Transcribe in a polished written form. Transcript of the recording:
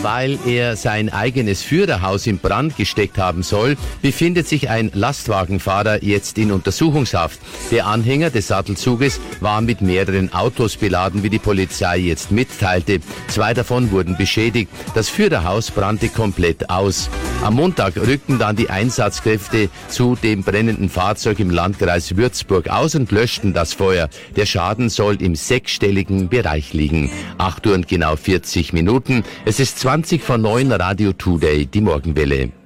Weil er sein eigenes Führerhaus in Brand gesteckt haben soll, befindet sich ein Lastwagenfahrer jetzt in Untersuchungshaft. Der Anhänger des Sattelzuges war mit mehreren Autos beladen, wie die Polizei jetzt mitteilte. 2 davon wurden beschädigt. Das Führerhaus brannte komplett aus. Am Montag rückten dann die Einsatzkräfte zu dem brennenden Fahrzeug im Landkreis Würzburg aus und löschten das Feuer. Der Schaden soll im 6-stelligen Bereich liegen. 8 Uhr und genau 40 Minuten. Es ist 20 vor 9, Radio Today, die Morgenwelle.